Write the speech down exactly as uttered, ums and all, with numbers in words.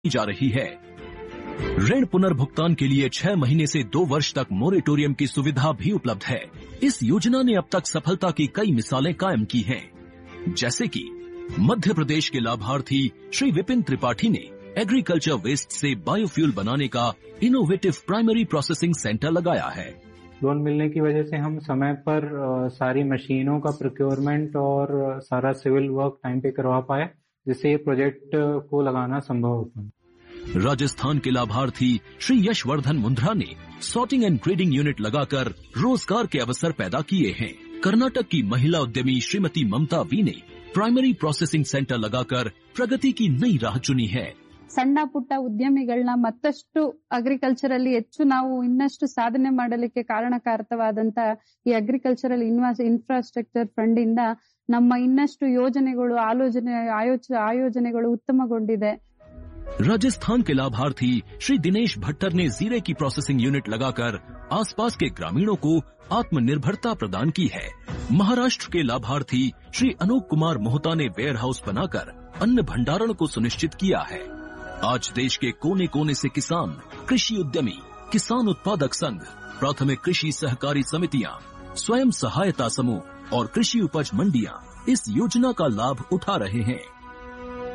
जा रही है। ऋण पुनर्भुगतान के लिए छह महीने से दो वर्ष तक मोरेटोरियम की सुविधा भी उपलब्ध है। इस योजना ने अब तक सफलता की कई मिसालें कायम की हैं, जैसे कि मध्य प्रदेश के लाभार्थी श्री विपिन त्रिपाठी ने एग्रीकल्चर वेस्ट से बायोफ्यूल बनाने का इनोवेटिव प्राइमरी प्रोसेसिंग सेंटर लगाया है। लोन मिलने की वजह से हम समय पर आ, सारी मशीनों का प्रोक्योरमेंट और आ, सारा सिविल वर्क टाइम पे करवा पाए, जिससे ये प्रोजेक्ट को लगाना संभव हो पाए। राजस्थान के लाभार्थी श्री यशवर्धन मुंद्रा ने सॉर्टिंग एंड ग्रेडिंग यूनिट लगाकर रोजगार के अवसर पैदा किए हैं। कर्नाटक की महिला उद्यमी श्रीमती ममता वी ने प्राइमरी प्रोसेसिंग सेंटर लगाकर प्रगति की नई राह चुनी है। ಸಣ್ಣ ಪುಟ್ಟ ಉದ್ಯಮಿಗಳನ್ನ ಮತ್ತಷ್ಟು ಅಗ್ರಿಕಲ್ಚರ್ ಅಲ್ಲಿ ಹೆಚ್ಚು ನಾವು ಇನ್ನಷ್ಟು ಸಾಧನೆ ಮಾಡಲಿಕ್ಕೆ ಕಾರಣಕಾರಕವಾದಂತ ಈ ಅಗ್ರಿಕಲ್ಚರಲ್ ಇನ್ಫ್ರಾಸ್ಟ್ರಕ್ಚರ್ ಫಂಡ್ ಇಂದ ನಮ್ಮ ಇನ್ನಷ್ಟು ಯೋಜನೆಗಳು ಆಲೋಚನೆ ಆಯೋಜನೆಗಳು ಉತ್ತಮಗೊಂಡಿದೆ। राजस्थान के लाभार्थी श्री दिनेश भट्टर ने जीरे की प्रोसेसिंग यूनिट लगाकर आसपास के ग्रामीणों को आत्मनिर्भरता प्रदान की है। महाराष्ट्र के लाभार्थी श्री अनूप कुमार मोहता ने वेयर हाउस बनाकर अन्न भंडारण को सुनिश्चित किया है। आज देश के कोने कोने से किसान, कृषि उद्यमी, किसान उत्पादक संघ, प्राथमिक कृषि सहकारी समितियां, स्वयं सहायता समूह और कृषि उपज मंडियां इस योजना का लाभ उठा रहे हैं।